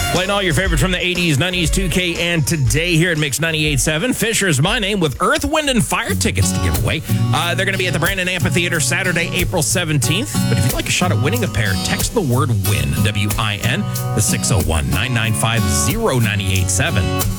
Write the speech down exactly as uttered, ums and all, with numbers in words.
Playing all your favorites from the eighties, nineties, two K, and today here at Mix ninety-eight point seven. Fisher's my name with Earth, Wind, and Fire tickets to give away. Uh, they're going to be at the Brandon Amphitheater Saturday, April seventeenth. But if you'd like a shot at winning a pair, text the word WIN, W I N, to six oh one, nine nine five, oh nine eight seven.